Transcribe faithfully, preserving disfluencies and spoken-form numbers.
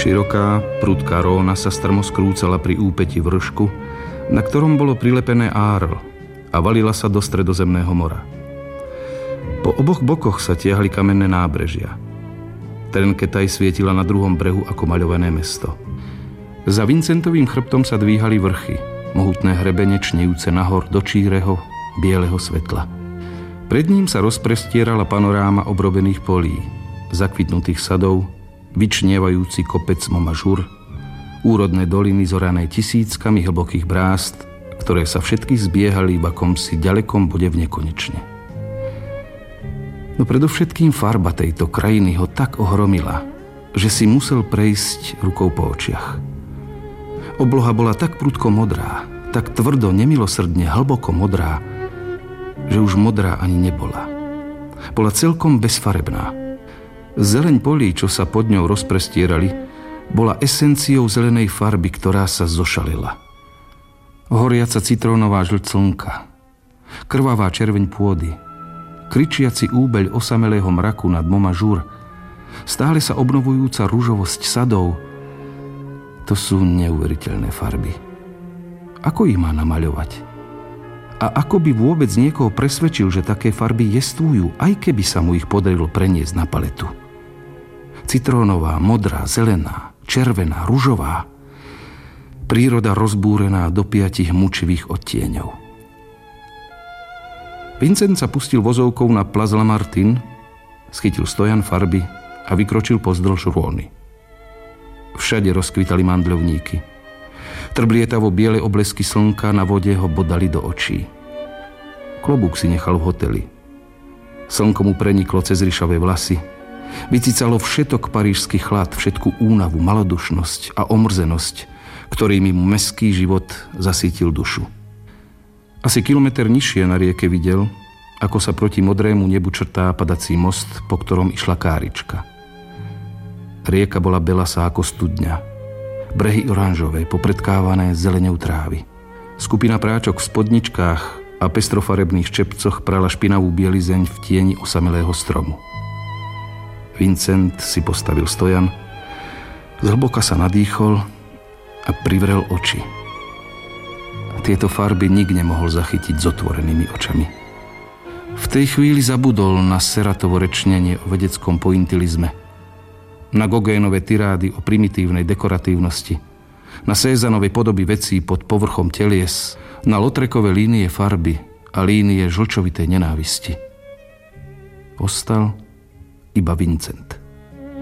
Široká, prudká Róna sa strmo skrúcala pri úpäti vršku, na ktorom bolo prilepené Arles a valila sa do Stredozemného mora. Po oboch bokoch sa tiahli kamenné nábrežia. Trenketaj svietila na druhom brehu ako maľované mesto. Za Vincentovým chrbtom sa dvíhali vrchy, mohutné hrebene čnejúce nahor do číreho, bieleho svetla. Pred ním sa rozprestierala panoráma obrobených polí, zakvitnutých sadov, vyčnievajúci kopec Montmajour, úrodné doliny zorané tisíckami hlbokých brázd, ktoré sa všetky zbiehali v akomsi ďalekom bode v nekonečne. No predovšetkým farba tejto krajiny ho tak ohromila, že si musel prejsť rukou po očiach. Obloha bola tak prudko modrá, tak tvrdo, nemilosrdne, hlboko modrá, že už modrá ani nebola. Bola celkom bezfarebná. Zeleň polí, čo sa pod ňou rozprestierali, bola esenciou zelenej farby, ktorá sa zošalila. Horiaca citrónová žlť slnka, krvavá červeň pôdy, kričiaci úbeľ osamelého mraku nad Montmajour, stále sa obnovujúca ružovosť sadov, to sú neuveriteľné farby. Ako ich má namaľovať? A ako by vôbec niekoho presvedčil, že také farby jestvujú, aj keby sa mu ich podarilo preniesť na paletu? Citrónová, modrá, zelená, červená, ružová. Príroda rozbúrená do piatich mučivých odtieňov. Vincent sa pustil vozovkou na Place Lamartine, schytil stojan farby a vykročil pozdĺž Róny. Všade rozkvitali mandľovníky. Trblietavo biele oblesky slnka na vode ho bodali do očí. Klobúk si nechal v hoteli. Slnko mu preniklo cez ryšavé vlasy. Vycicalo všetok parížský chlad, všetku únavu, malodušnosť a omrzenosť, ktorými mu mestský život zasítil dušu. Asi kilometr nižšie na rieke videl, ako sa proti modrému nebu črtá padací most, po ktorom išla kárička. Rieka bola belasá ako studňa, brehy oranžové, popredkávané zeleňou trávy. Skupina práčok v spodničkách a pestrofarebných čepcoch prala špinavú bielizeň v tieni osamelého stromu. Vincent si postavil stojan, zhlboka sa nadýchol a privrel oči. A tieto farby nik nemohol zachytiť s otvorenými očami. V tej chvíli zabudol na Seratovo rečnenie o vedeckom pointilizme, na Gogénove tirády o primitívnej dekoratívnosti, na Cézanove podoby vecí pod povrchom telies, na Lautrékove línie farby a línie žlčovitej nenávisti. Ostal iba Vincent.